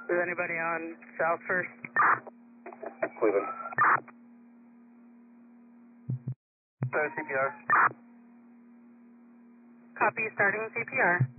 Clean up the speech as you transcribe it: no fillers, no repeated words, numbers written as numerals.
Is anybody on South First? Cleveland. Start CPR. Copy, starting CPR.